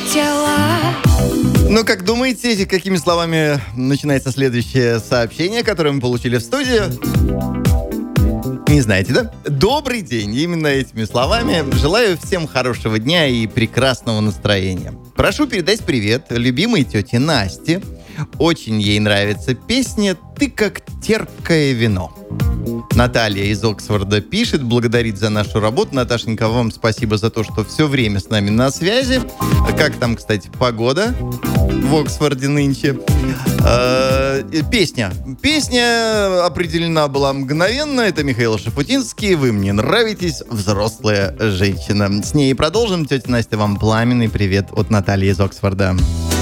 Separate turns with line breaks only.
тела.
Ну, как думаете, какими словами начинается следующее сообщение, которое мы получили в студию? Не знаете, да? Добрый день. Именно этими словами желаю всем хорошего дня и прекрасного настроения. Прошу передать привет любимой тете Насте. Очень ей нравится песня «Ты как терпкое вино». Наталья из Оксфорда пишет, благодарит за нашу работу. Наташенька, вам спасибо за то, что все время с нами на связи. Как там, кстати, погода в Оксфорде нынче? Песня. Песня определена была мгновенно. Это Михаил Шафутинский. «Вы мне нравитесь, взрослая женщина». С ней продолжим. Тетя Настя, вам пламенный привет от Натальи из Оксфорда.